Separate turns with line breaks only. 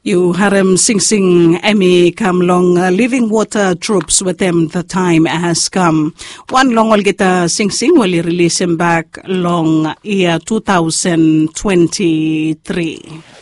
You Harem Sing Sing Emi come long living water troops with them the time has come. One long will get Sing Sing will release him back long year 2023.